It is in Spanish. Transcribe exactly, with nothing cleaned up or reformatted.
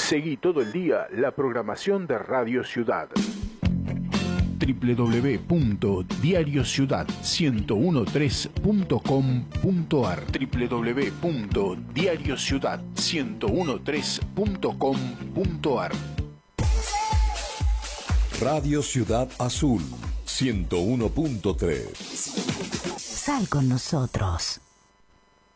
Seguí todo el día la programación de Radio Ciudad. doble u doble u doble u punto diario ciudad uno uno tres punto com punto a r doble u doble u doble u punto diario ciudad uno uno tres punto com punto a r Radio Ciudad Azul ciento uno punto tres. Sal con nosotros.